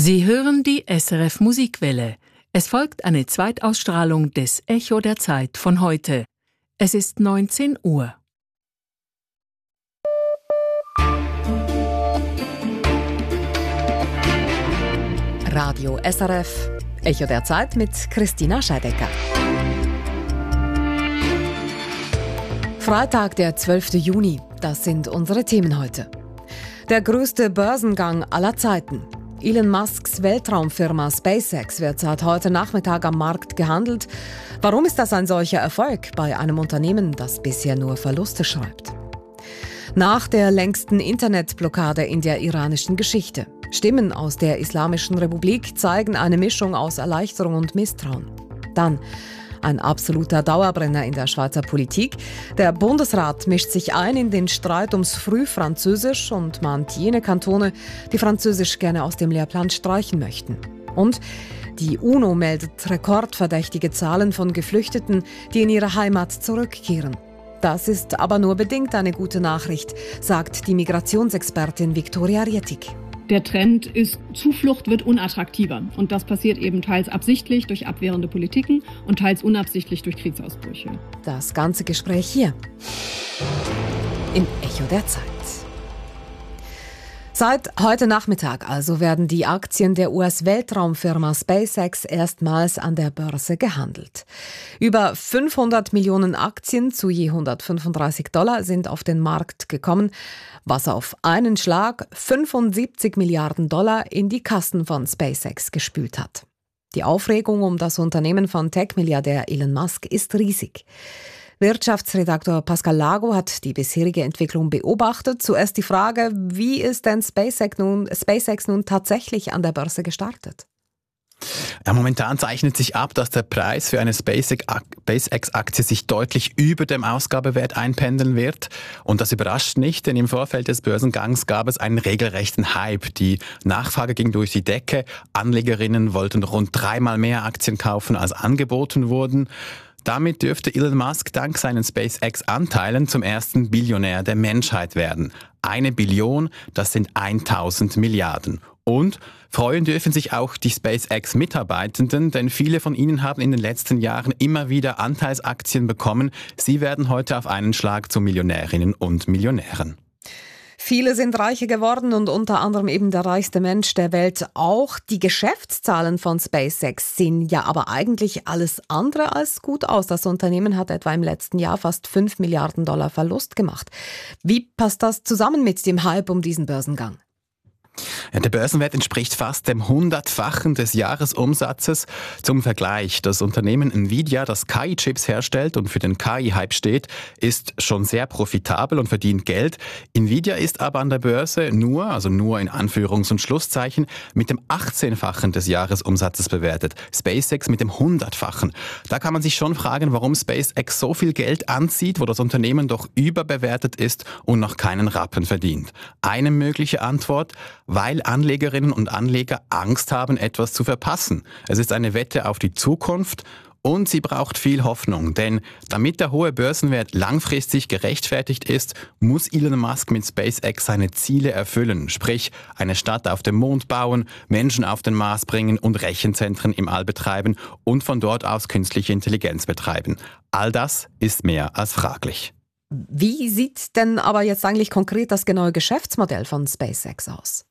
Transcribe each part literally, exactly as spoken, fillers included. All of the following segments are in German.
Sie hören die S R F Musikwelle. Es folgt eine Zweitausstrahlung des Echo der Zeit von heute. Es ist neunzehn Uhr. Radio S R F, Echo der Zeit mit Christina Scheidecker. Freitag, der zwölfte Juni, das sind unsere Themen heute. Der größte Börsengang aller Zeiten. Elon Musks Weltraumfirma SpaceX wird seit heute Nachmittag am Markt gehandelt. Warum ist das ein solcher Erfolg bei einem Unternehmen, das bisher nur Verluste schreibt? Nach der längsten Internetblockade in der iranischen Geschichte. Stimmen aus der Islamischen Republik zeigen eine Mischung aus Erleichterung und Misstrauen. Dann ein absoluter Dauerbrenner in der Schweizer Politik. Der Bundesrat mischt sich ein in den Streit ums Frühfranzösisch und mahnt jene Kantone, die Französisch gerne aus dem Lehrplan streichen möchten. Und die UNO meldet rekordverdächtige Zahlen von Geflüchteten, die in ihre Heimat zurückkehren. Das ist aber nur bedingt eine gute Nachricht, sagt die Migrationsexpertin Viktoria Rietig. Der Trend ist, Zuflucht wird unattraktiver. Und das passiert eben teils absichtlich durch abwehrende Politiken und teils unabsichtlich durch Kriegsausbrüche. Das ganze Gespräch hier im Echo der Zeit. Seit heute Nachmittag also werden die Aktien der U S-Weltraumfirma SpaceX erstmals an der Börse gehandelt. Über fünfhundert Millionen Aktien zu je hundertfünfunddreißig Dollar sind auf den Markt gekommen, was auf einen Schlag fünfundsiebzig Milliarden Dollar in die Kassen von SpaceX gespült hat. Die Aufregung um das Unternehmen von Tech-Milliardär Elon Musk ist riesig. Wirtschaftsredaktor Pascal Lago hat die bisherige Entwicklung beobachtet. Zuerst die Frage, wie ist denn SpaceX nun, SpaceX nun tatsächlich an der Börse gestartet? Ja, momentan zeichnet sich ab, dass der Preis für eine SpaceX-Aktie sich deutlich über dem Ausgabewert einpendeln wird. Und das überrascht nicht, denn im Vorfeld des Börsengangs gab es einen regelrechten Hype. Die Nachfrage ging durch die Decke. Anlegerinnen wollten rund dreimal mehr Aktien kaufen, als angeboten wurden. Damit dürfte Elon Musk dank seinen SpaceX-Anteilen zum ersten Billionär der Menschheit werden. Eine Billion, das sind tausend Milliarden. Und freuen dürfen sich auch die SpaceX-Mitarbeitenden, denn viele von ihnen haben in den letzten Jahren immer wieder Anteilsaktien bekommen. Sie werden heute auf einen Schlag zu Millionärinnen und Millionären. Viele sind reicher geworden und unter anderem eben der reichste Mensch der Welt auch. Die Geschäftszahlen von SpaceX sehen ja aber eigentlich alles andere als gut aus. Das Unternehmen hat etwa im letzten Jahr fast fünf Milliarden Dollar Verlust gemacht. Wie passt das zusammen mit dem Hype um diesen Börsengang? Ja, der Börsenwert entspricht fast dem Hundertfachen des Jahresumsatzes. Zum Vergleich, das Unternehmen Nvidia, das K I-Chips herstellt und für den K I-Hype steht, ist schon sehr profitabel und verdient Geld. Nvidia ist aber an der Börse nur, also nur in Anführungs- und Schlusszeichen, mit dem achtzehnfachen des Jahresumsatzes bewertet. SpaceX mit dem Hundertfachen. Da kann man sich schon fragen, warum SpaceX so viel Geld anzieht, wo das Unternehmen doch überbewertet ist und noch keinen Rappen verdient. Eine mögliche Antwort: weil Anlegerinnen und Anleger Angst haben, etwas zu verpassen. Es ist eine Wette auf die Zukunft und sie braucht viel Hoffnung. Denn damit der hohe Börsenwert langfristig gerechtfertigt ist, muss Elon Musk mit SpaceX seine Ziele erfüllen. Sprich, eine Stadt auf dem Mond bauen, Menschen auf den Mars bringen und Rechenzentren im All betreiben und von dort aus künstliche Intelligenz betreiben. All das ist mehr als fraglich. Wie sieht denn aber jetzt eigentlich konkret das genaue Geschäftsmodell von SpaceX aus?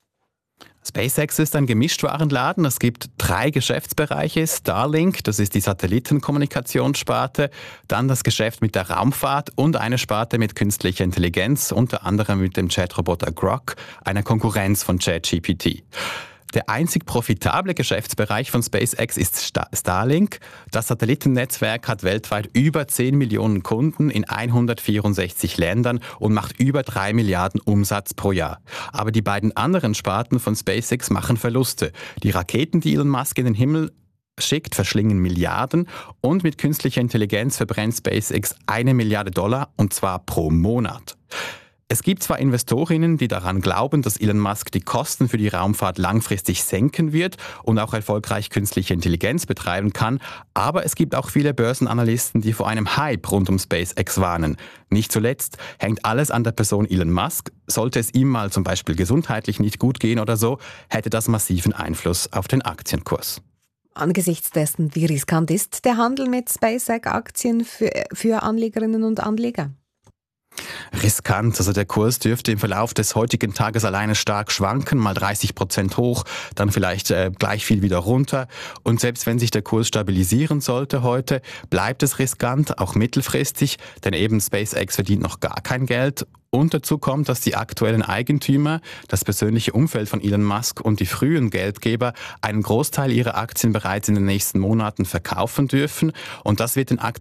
SpaceX ist ein Gemischtwarenladen. Es gibt drei Geschäftsbereiche. Starlink, das ist die Satellitenkommunikationssparte, dann das Geschäft mit der Raumfahrt und eine Sparte mit künstlicher Intelligenz, unter anderem mit dem Chatroboter Grok, einer Konkurrenz von ChatGPT. Der einzig profitable Geschäftsbereich von SpaceX ist Starlink. Das Satellitennetzwerk hat weltweit über zehn Millionen Kunden in hundertvierundsechzig Ländern und macht über drei Milliarden Umsatz pro Jahr. Aber die beiden anderen Sparten von SpaceX machen Verluste. Die Raketen, die Elon Musk in den Himmel schickt, verschlingen Milliarden und mit künstlicher Intelligenz verbrennt SpaceX eine Milliarde Dollar und zwar pro Monat. Es gibt zwar Investorinnen, die daran glauben, dass Elon Musk die Kosten für die Raumfahrt langfristig senken wird und auch erfolgreich künstliche Intelligenz betreiben kann, aber es gibt auch viele Börsenanalysten, die vor einem Hype rund um SpaceX warnen. Nicht zuletzt hängt alles an der Person Elon Musk. Sollte es ihm mal zum Beispiel gesundheitlich nicht gut gehen oder so, hätte das massiven Einfluss auf den Aktienkurs. Angesichts dessen, wie riskant ist der Handel mit SpaceX-Aktien für, für Anlegerinnen und Anleger? Riskant, also der Kurs dürfte im Verlauf des heutigen Tages alleine stark schwanken, mal dreißig Prozent hoch, dann vielleicht äh, gleich viel wieder runter. Und selbst wenn sich der Kurs stabilisieren sollte heute, bleibt es riskant, auch mittelfristig, denn eben SpaceX verdient noch gar kein Geld. Und dazu kommt, dass die aktuellen Eigentümer, das persönliche Umfeld von Elon Musk und die frühen Geldgeber einen Großteil ihrer Aktien bereits in den nächsten Monaten verkaufen dürfen. Und das wird den Aktien